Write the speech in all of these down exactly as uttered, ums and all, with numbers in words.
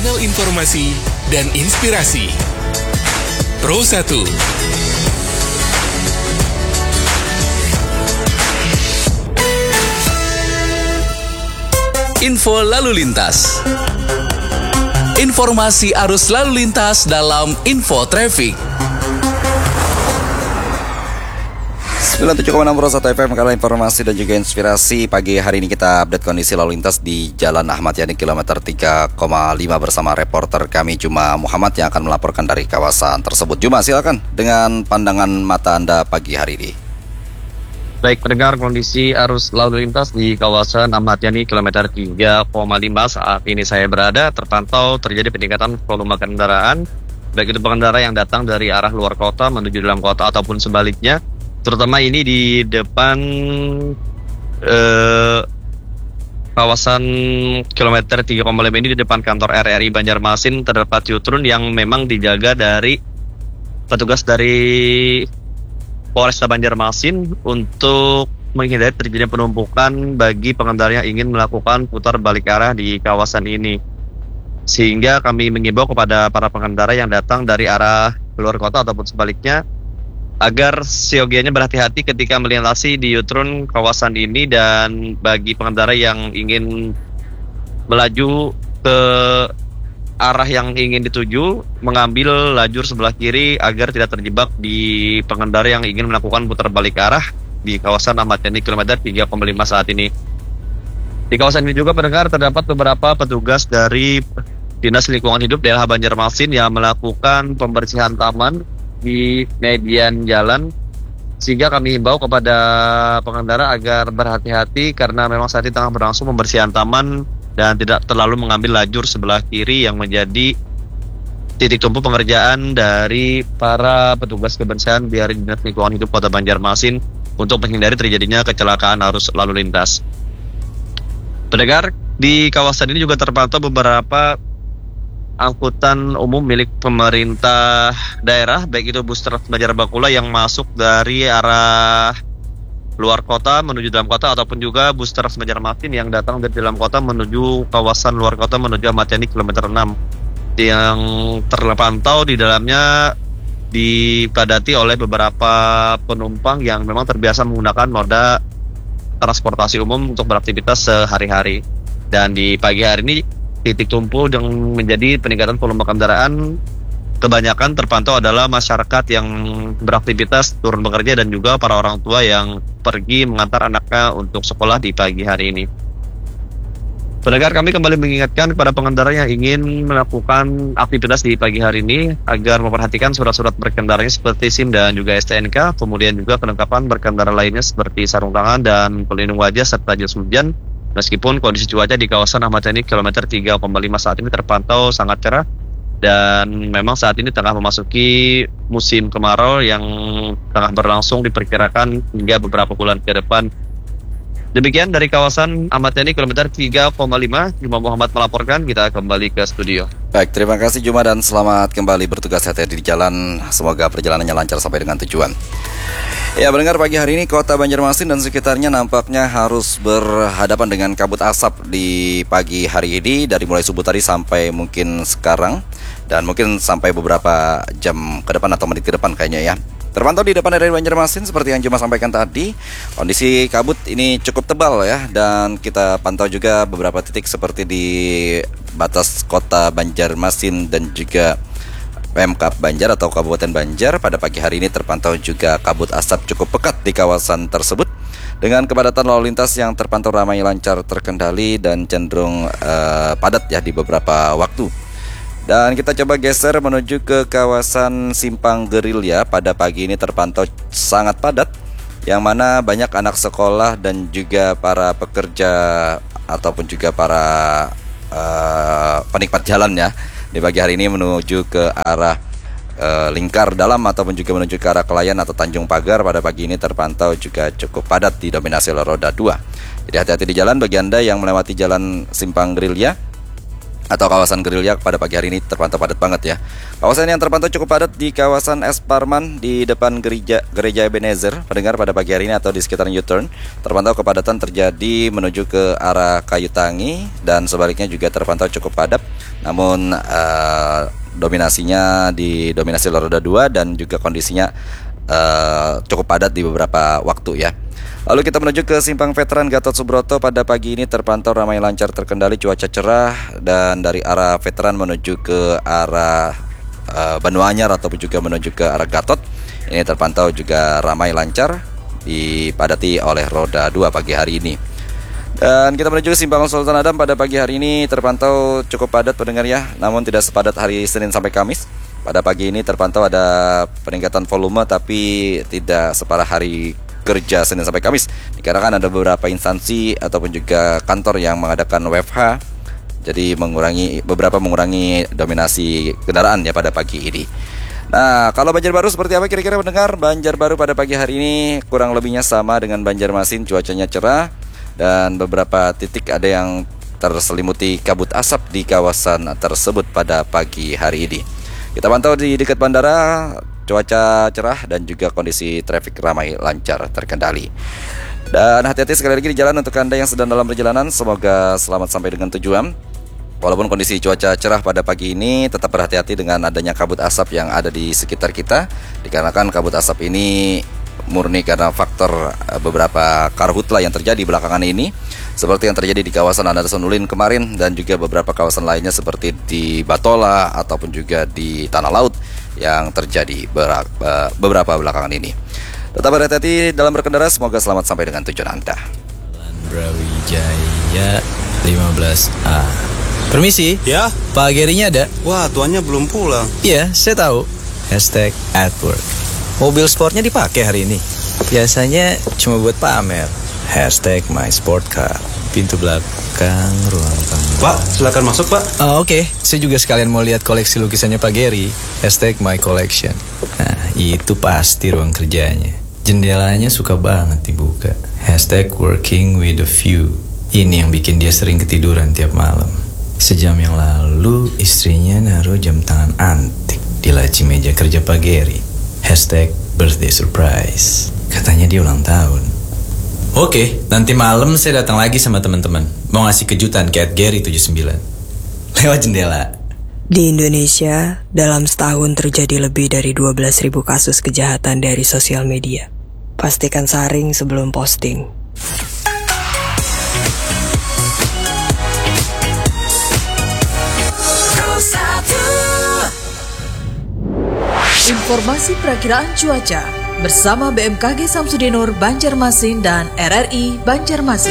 channel informasi dan inspirasi. Pro satu. Info lalu lintas. Informasi arus lalu lintas dalam Info Traffic. sembilan puluh tujuh koma enam Pro satu F M, kala informasi dan juga inspirasi. Pagi hari ini kita update kondisi lalu lintas di Jalan Ahmad Yani kilometer tiga koma lima bersama reporter kami Juma Muhammad yang akan melaporkan dari kawasan tersebut. Juma, silakan dengan pandangan mata Anda pagi hari ini. Baik, pendengar, kondisi arus lalu lintas di kawasan Ahmad Yani kilometer tiga koma lima saat ini saya berada terpantau terjadi peningkatan volume kendaraan, baik itu pengendara yang datang dari arah luar kota menuju dalam kota ataupun sebaliknya. Terutama ini di depan eh, kawasan kilometer tiga koma lima ini, di depan kantor R R I Banjarmasin terdapat U-turn yang memang dijaga dari petugas dari Polresta Banjarmasin untuk menghindari terjadinya penumpukan bagi pengendara yang ingin melakukan putar balik arah di kawasan ini. Sehingga kami mengimbau kepada para pengendara yang datang dari arah luar kota ataupun sebaliknya agar seyogianya berhati-hati ketika melintasi di U-turn kawasan ini, dan bagi pengendara yang ingin melaju ke arah yang ingin dituju mengambil lajur sebelah kiri agar tidak terjebak di pengendara yang ingin melakukan putar balik arah di kawasan Ahmad Yani kilometer tiga koma lima saat ini. Di kawasan ini juga pendengar terdapat beberapa petugas dari Dinas Lingkungan Hidup Daerah Banjarmasin yang melakukan pembersihan taman di median jalan, sehingga kami himbau kepada pengendara agar berhati-hati karena memang saat ini tengah berlangsung pembersihan taman dan tidak terlalu mengambil lajur sebelah kiri yang menjadi titik tumpu pengerjaan dari para petugas kebersihan dari Dinas Lingkungan Hidup Kota Banjarmasin untuk menghindari terjadinya kecelakaan arus lalu lintas. Pendengar, di kawasan ini juga terpantau beberapa angkutan umum milik pemerintah daerah, baik itu bus Trans Banjarbakula yang masuk dari arah luar kota menuju dalam kota, ataupun juga bus Trans Banjarmasin yang datang dari dalam kota menuju kawasan luar kota menuju Ahmad Yani kilometer enam, yang terpantau di dalamnya dipadati oleh beberapa penumpang yang memang terbiasa menggunakan moda transportasi umum untuk beraktivitas sehari-hari. Dan di pagi hari ini titik tumpu yang menjadi peningkatan volume kendaraan kebanyakan terpantau adalah masyarakat yang beraktivitas turun bekerja dan juga para orang tua yang pergi mengantar anaknya untuk sekolah di pagi hari ini. Pendengar, kami kembali mengingatkan kepada pengendara yang ingin melakukan aktivitas di pagi hari ini agar memperhatikan surat-surat berkendaranya seperti SIM dan juga S T N K, kemudian juga kelengkapan berkendara lainnya seperti sarung tangan dan pelindung wajah serta jas hujan. Meskipun kondisi cuaca di kawasan Ahmad Yani kilometer tiga koma lima saat ini terpantau sangat cerah, dan memang saat ini tengah memasuki musim kemarau yang tengah berlangsung diperkirakan hingga beberapa bulan ke depan. Demikian dari kawasan Ahmad Yani kilometer tiga koma lima, Juma Muhammad melaporkan. Kita kembali ke studio. Baik, terima kasih Juma dan selamat kembali bertugas hati-hati di jalan. Semoga perjalanannya lancar sampai dengan tujuan. Ya, mendengar pagi hari ini Kota Banjarmasin dan sekitarnya nampaknya harus berhadapan dengan kabut asap di pagi hari ini dari mulai subuh tadi sampai mungkin sekarang, dan mungkin sampai beberapa jam ke depan atau menit ke depan kayaknya ya. Terpantau di depan dari Banjarmasin seperti yang Juma sampaikan tadi, kondisi kabut ini cukup tebal ya, dan kita pantau juga beberapa titik seperti di batas Kota Banjarmasin dan juga Pemkab Banjar atau Kabupaten Banjar. Pada pagi hari ini terpantau juga kabut asap cukup pekat di kawasan tersebut, dengan kepadatan lalu lintas yang terpantau ramai, lancar, terkendali dan cenderung uh, padat ya di beberapa waktu. Dan kita coba geser menuju ke kawasan Simpang Gerilya. Pada pagi ini terpantau sangat padat, yang mana banyak anak sekolah dan juga para pekerja ataupun juga para uh, penikmat jalan ya di pagi hari ini menuju ke arah e, Lingkar Dalam ataupun juga menuju ke arah Kelayan atau Tanjung Pagar. Pada pagi ini terpantau juga cukup padat didominasi oleh roda dua. Jadi hati-hati di jalan bagi Anda yang melewati jalan Simpang Gerilya. atau kawasan Gerilya pada pagi hari ini terpantau padat banget ya. Kawasan yang terpantau cukup padat di kawasan Es Parman di depan gereja gereja Ebenezer pendengar pada pagi hari ini atau di sekitaran U-turn. Terpantau kepadatan terjadi menuju ke arah Kayu Tangi dan sebaliknya juga terpantau cukup padat. Namun uh, dominasinya di dominasi roda dua dan juga kondisinya uh, cukup padat di beberapa waktu ya. Lalu kita menuju ke Simpang Veteran Gatot Subroto pada pagi ini terpantau ramai lancar terkendali, cuaca cerah dan dari arah Veteran menuju ke arah uh, Banu Anyar ataupun juga menuju ke arah Gatot ini terpantau juga ramai lancar dipadati oleh roda dua pagi hari ini. Dan kita menuju ke Simpang Sultan Adam pada pagi hari ini terpantau cukup padat pendengar ya, namun tidak sepadat hari Senin sampai Kamis. Pada pagi ini terpantau ada peningkatan volume tapi tidak separah hari kerja Senin sampai Kamis, dikarenakan ada beberapa instansi ataupun juga kantor yang mengadakan W F H, jadi mengurangi beberapa mengurangi dominasi kendaraan ya pada pagi ini. Nah, kalau Banjarbaru seperti apa kira-kira mendengar? Banjarbaru pada pagi hari ini kurang lebihnya sama dengan Banjarmasin, cuacanya cerah dan beberapa titik ada yang terselimuti kabut asap di kawasan tersebut pada pagi hari ini. Kita pantau di dekat bandara, cuaca cerah dan juga kondisi trafik ramai lancar terkendali. Dan hati-hati sekali lagi di jalan untuk Anda yang sedang dalam perjalanan. Semoga selamat sampai dengan tujuan. Walaupun kondisi cuaca cerah pada pagi ini, tetap berhati-hati dengan adanya kabut asap yang ada di sekitar kita, dikarenakan kabut asap ini murni karena faktor beberapa karhutla yang terjadi belakangan ini, seperti yang terjadi di kawasan Anderson Ulin kemarin dan juga beberapa kawasan lainnya seperti di Batola ataupun juga di Tanah Laut yang terjadi beberapa belakangan ini. Tetap berhati-hati dalam berkendara, semoga selamat sampai dengan tujuan Anda. Jalan Brawijaya lima belas A. Permisi. Ya? Pak Gerinya ada? Wah, tuannya belum pulang. Iya, saya tahu. Hashtag at work. Mobil sportnya dipakai hari ini. Biasanya cuma buat pamer. Hashtag my sport car. Pintu belakang, ruang tamu. Pak, silakan masuk, Pak. Oh, oke, okay. Saya juga sekalian mau lihat koleksi lukisannya Pak Geri. Hashtag my collection. Nah, itu pasti ruang kerjanya. Jendelanya suka banget dibuka. Hashtag working with a view. Ini yang bikin dia sering ketiduran tiap malam. Sejam yang lalu, istrinya naruh jam tangan antik di laci meja kerja Pak Geri. Hashtag birthday surprise. Katanya dia ulang tahun. Oke, nanti malam saya datang lagi sama teman-teman. Mau ngasih kejutan ke Geri tujuh puluh sembilan. Lewat jendela. Di Indonesia, dalam setahun terjadi lebih dari dua belas ribu kasus kejahatan dari sosial media. Pastikan saring sebelum posting. Informasi perakiraan cuaca bersama B M K G Samsudinur Banjarmasin dan R R I Banjarmasin.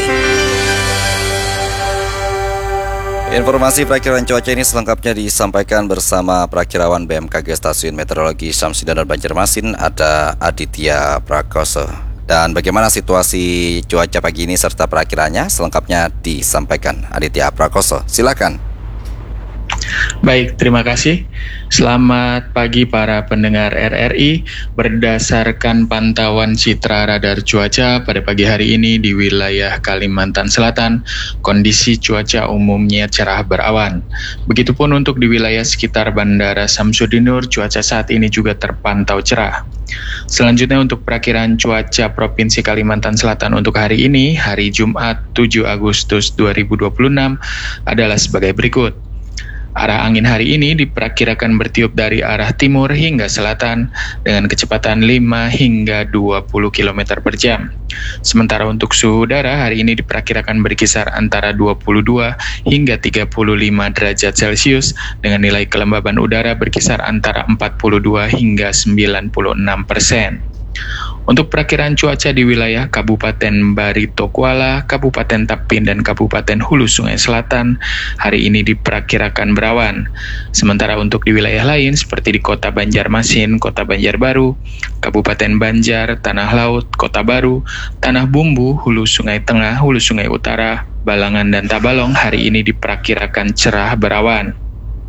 Informasi perakiraan cuaca ini selengkapnya disampaikan bersama perakirawan B M K G Stasiun Meteorologi Samsudinur Banjarmasin, ada Aditya Prakoso. Dan bagaimana situasi cuaca pagi ini serta perakiraannya selengkapnya disampaikan Aditya Prakoso. Silakan. Baik, terima kasih. Selamat pagi para pendengar R R I. Berdasarkan pantauan citra radar cuaca pada pagi hari ini di wilayah Kalimantan Selatan, kondisi cuaca umumnya cerah berawan. Begitupun untuk di wilayah sekitar Bandara Samsudinur, cuaca saat ini juga terpantau cerah. Selanjutnya untuk perakiraan cuaca Provinsi Kalimantan Selatan untuk hari ini, hari Jumat tujuh Agustus dua ribu dua puluh enam adalah sebagai berikut. Arah angin hari ini diperkirakan bertiup dari arah timur hingga selatan dengan kecepatan lima hingga dua puluh kilometer per jam. Sementara untuk suhu udara hari ini diperkirakan berkisar antara dua puluh dua hingga tiga puluh lima derajat Celcius dengan nilai kelembaban udara berkisar antara empat puluh dua hingga sembilan puluh enam persen. Untuk perakiraan cuaca di wilayah Kabupaten Barito Kuala, Kabupaten Tapin, dan Kabupaten Hulu Sungai Selatan, hari ini diperkirakan berawan. Sementara untuk di wilayah lain seperti di Kota Banjarmasin, Kota Banjarbaru, Kabupaten Banjar, Tanah Laut, Kota Baru, Tanah Bumbu, Hulu Sungai Tengah, Hulu Sungai Utara, Balangan, dan Tabalong, hari ini diperkirakan cerah berawan.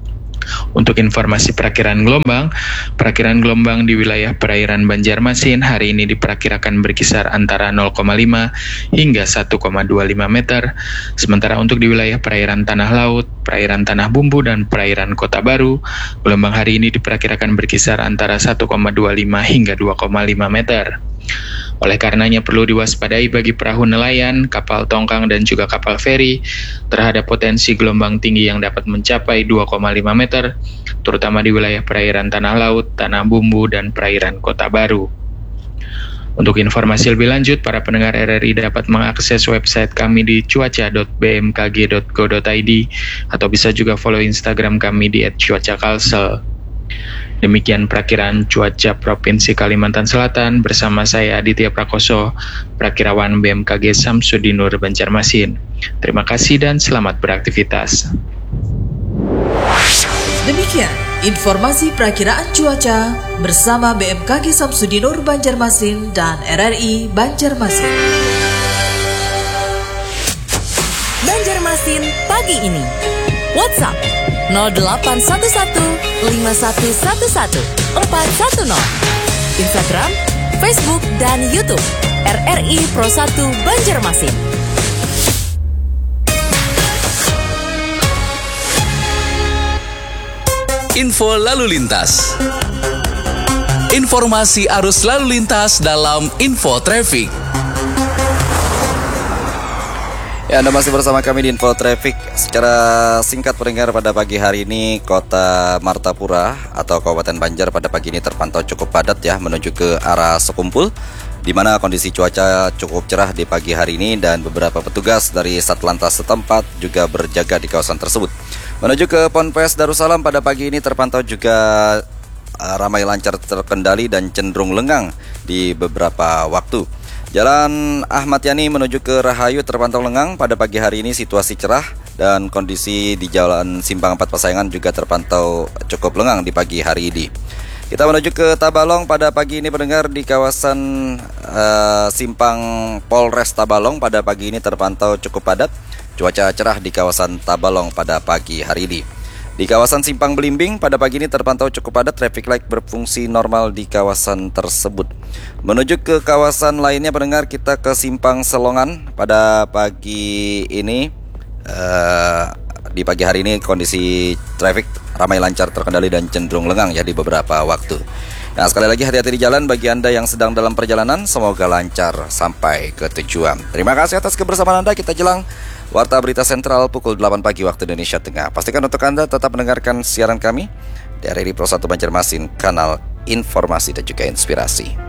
Untuk informasi perakiraan gelombang, perakiraan gelombang di wilayah perairan Banjarmasin hari ini diperkirakan berkisar antara nol koma lima hingga satu koma dua lima meter. Sementara untuk di wilayah perairan Tanah Laut, perairan Tanah Bumbu, dan perairan Kota Baru, gelombang hari ini diperkirakan berkisar antara satu koma dua lima hingga dua koma lima meter. Oleh karenanya perlu diwaspadai bagi perahu nelayan, kapal tongkang, dan juga kapal feri terhadap potensi gelombang tinggi yang dapat mencapai dua koma lima meter, terutama di wilayah perairan Tanah Laut, Tanah Bumbu, dan perairan Kota Baru. Untuk informasi lebih lanjut, para pendengar R R I dapat mengakses website kami di cuaca dot b m k g dot go dot i d atau bisa juga follow Instagram kami di et cuaca kalsel. Demikian perakiraan cuaca Provinsi Kalimantan Selatan bersama saya Aditya Prakoso, Prakirawan B M K G Samsudinur Banjarmasin. Terima kasih dan selamat beraktivitas. Demikian informasi perakiraan cuaca bersama B M K G Samsudinur Banjarmasin dan R R I Banjarmasin. Banjarmasin pagi ini. WhatsApp nol delapan satu satu lima satu satu satu empat satu nol. Instagram, Facebook, dan YouTube R R I Pro satu Banjarmasin. Info lalu lintas. Informasi arus lalu lintas dalam Info Traffic. Ya, Anda masih bersama kami di Info Traffic. Secara singkat pendengar, pada pagi hari ini Kota Martapura atau Kabupaten Banjar pada pagi ini terpantau cukup padat ya menuju ke arah Sekumpul, di mana kondisi cuaca cukup cerah di pagi hari ini dan beberapa petugas dari Satlantas setempat juga berjaga di kawasan tersebut. Menuju ke Ponpes Darussalam pada pagi ini terpantau juga uh, ramai lancar terkendali dan cenderung lengang di beberapa waktu. Jalan Ahmad Yani menuju ke Rahayu terpantau lengang pada pagi hari ini, situasi cerah dan kondisi di Jalan Simpang Empat Pasayangan juga terpantau cukup lengang di pagi hari ini. Kita menuju ke Tabalong pada pagi ini pendengar, di kawasan uh, Simpang Polres Tabalong pada pagi ini terpantau cukup padat. Cuaca cerah di kawasan Tabalong pada pagi hari ini. Di kawasan Simpang Belimbing pada pagi ini terpantau cukup padat, traffic light berfungsi normal di kawasan tersebut. Menuju ke kawasan lainnya pendengar, kita ke Simpang Selongan pada pagi ini. Uh, di pagi hari ini kondisi traffic ramai lancar terkendali dan cenderung lengang ya di beberapa waktu. Nah, sekali lagi hati-hati di jalan bagi Anda yang sedang dalam perjalanan, semoga lancar sampai ke tujuan. Terima kasih atas kebersamaan Anda. Kita jelang Warta Berita Sentral pukul delapan pagi waktu Indonesia Tengah. Pastikan untuk Anda tetap mendengarkan siaran kami di R R I Pro satu Banjarmasin, kanal informasi dan juga inspirasi.